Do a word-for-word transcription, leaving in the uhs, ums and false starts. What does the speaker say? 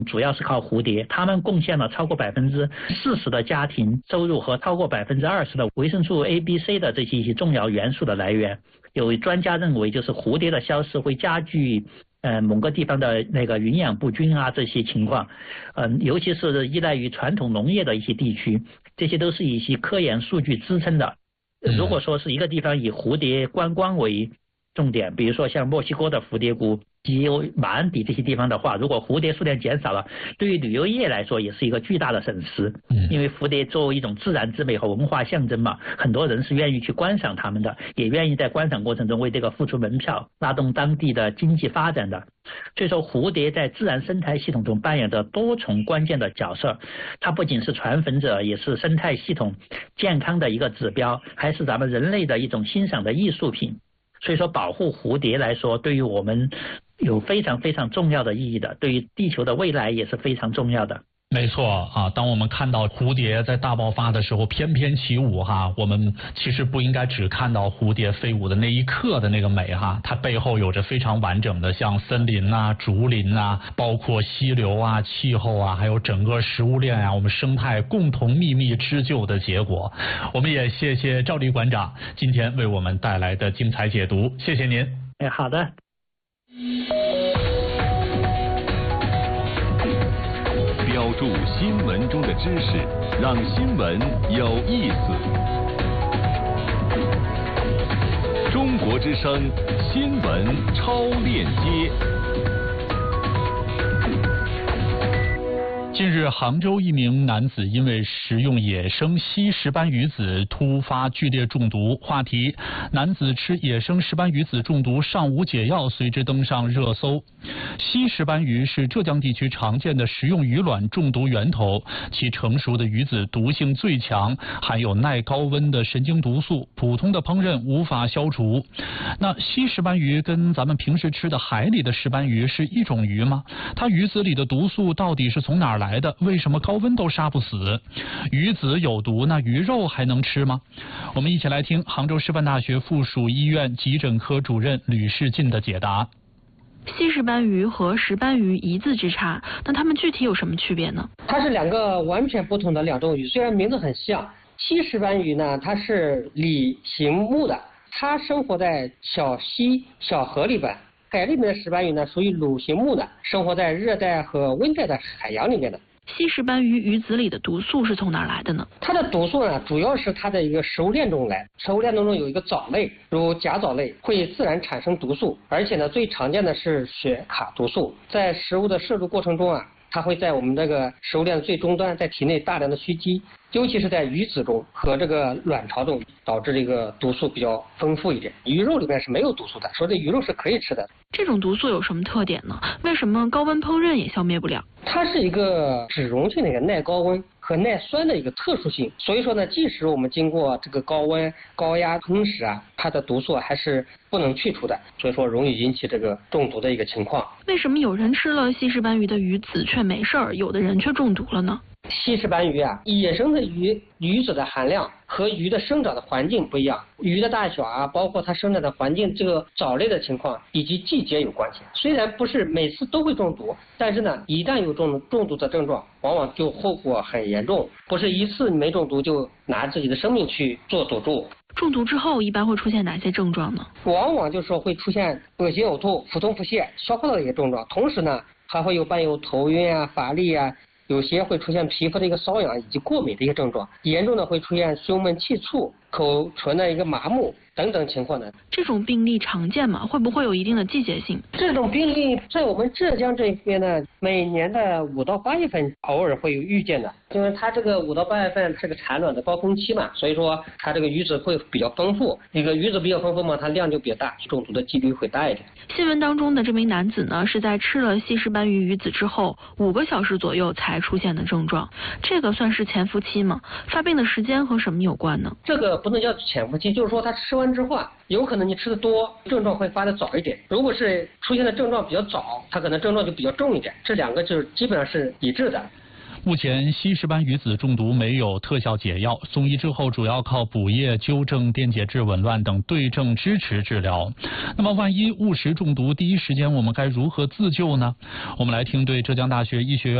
主要是靠蝴蝶，它们贡献了超过百分之四十的家庭收入和超过百分之二十的维生素 A、B、C 的这些一些重要元素的来源。有专家认为，就是蝴蝶的消失会加剧呃某个地方的那个营养不均啊这些情况，嗯、呃，尤其是依赖于传统农业的一些地区，这些都是一些科研数据支撑的。如果说是一个地方以蝴蝶观光为重点，比如说像墨西哥的蝴蝶谷及马鞍底这些地方的话，如果蝴蝶数量减少了，对于旅游业来说也是一个巨大的损失。因为蝴蝶作为一种自然之美和文化象征嘛，很多人是愿意去观赏它们的，也愿意在观赏过程中为这个付出门票，拉动当地的经济发展的。所以说蝴蝶在自然生态系统中扮演着多重关键的角色，它不仅是传粉者，也是生态系统健康的一个指标，还是咱们人类的一种欣赏的艺术品。所以说保护蝴蝶来说，对于我们有非常非常重要的意义的，对于地球的未来也是非常重要的。 没错啊，当我们看到蝴蝶在大爆发的时候翩翩起舞哈，我们其实不应该只看到蝴蝶飞舞的那一刻的那个美哈，它背后有着非常完整的像森林啊、竹林啊，包括溪流啊、气候啊，还有整个食物链啊，我们生态共同秘密织就的结果。我们也谢谢赵丽馆长今天为我们带来的精彩解读，谢谢您。 哎，好的。 标注新闻中的知识，让新闻有意思。中国之声新闻超链接。 近日，杭州一名男子因为食用野生西石斑鱼子突发剧烈中毒。话题：男子吃野生石斑鱼子中毒尚无解药，随之登上热搜。西石斑鱼是浙江地区常见的食用鱼卵中毒源头，其成熟的鱼子毒性最强，含有耐高温的神经毒素，普通的烹饪无法消除。那西石斑鱼跟咱们平时吃的海里的石斑鱼是一种鱼吗？它鱼子里的毒素到底是从哪儿来的？为什么高温都杀不死？鱼子有毒，那鱼肉还能吃吗？我们一起来听杭州师范大学附属医院急诊科主任吕世进的解答。 西石斑鱼和石斑鱼一字之差，那它们具体有什么区别呢？ 它是两个完全不同的两种鱼，虽然名字很像。西石斑鱼呢，它是鲤形目的，它生活在小溪、小河里边。海里面的石斑鱼呢，属于鲁形目的，生活在热带和温带的海洋里面的。 西石斑鱼鱼子里的毒素是从哪儿来的呢？ 它的毒素呢，主要是它的一个食物链中来。食物链当中有一个藻类，如甲藻类会自然产生毒素，而且呢，最常见的是血卡毒素。在食物的摄入过程中啊，它会在我们这个食物链的最终端，在体内大量的蓄积，尤其是在鱼子中和这个卵巢中，导致这个毒素比较丰富一点。鱼肉里面是没有毒素的，所以这鱼肉是可以吃的。 这种毒素有什么特点呢？为什么高温烹饪也消灭不了？ 它是一个脂溶性的一个耐高温和耐酸的一个特殊性，所以说呢，即使我们经过这个高温高压烹食啊，它的毒素还是不能去除的，所以说容易引起这个中毒的一个情况。 为什么有人吃了西石斑鱼的鱼子却没事儿，有的人却中毒了呢？ 西石斑鱼啊，野生的鱼鱼子的含量和鱼的生长的环境不一样，鱼的大小啊，包括它生长的环境，这个藻类的情况以及季节有关系。虽然不是每次都会中毒，但是呢，一旦有中中毒的症状，往往就后果很严重，不是一次没中毒就拿自己的生命去做赌注。 中毒之后一般会出现哪些症状呢？ 往往就是说会出现恶心呕吐、腹痛腹泻、消化道的一个症状，同时呢，还会有伴有头晕啊、乏力啊。有些会出现皮肤的一个瘙痒以及过敏的一个症状，严重的会出现胸闷气促、口唇的一个麻木等等情况的。 这种病例常见吗？会不会有一定的季节性？ 这种病例在我们浙江这边呢，每年的五到八月份偶尔会有遇见的，因为它这个五到八月份是个产卵的高峰期嘛，所以说它这个鱼子会比较丰富，这个鱼子比较丰富嘛，它量就比较大，中毒的几率会大一点。 新闻当中的这名男子呢，是在吃了西石斑鱼鱼子之后五个小时左右才出现的症状，这个算是潜伏期吗？发病的时间和什么有关呢？ 这个不能叫潜伏期，就是说他吃完之后啊，有可能你吃的多，症状会发的早一点。如果是出现的症状比较早，他可能症状就比较重一点。这两个就是基本上是一致的。 目前西石斑鱼子中毒没有特效解药，送医之后主要靠补液、纠正电解质紊乱等对症支持治疗。那么万一误食中毒，第一时间我们该如何自救呢？我们来听对浙江大学医学院